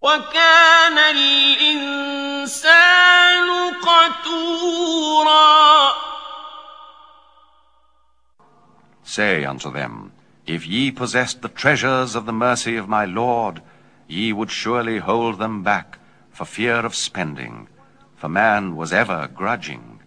وَكَانَ الْإِنسَانُ قَتُورًا. Say unto them, if ye possessed the treasures of the mercy of my Lord, ye would surely hold them back for fear of spending, for man was ever grudging.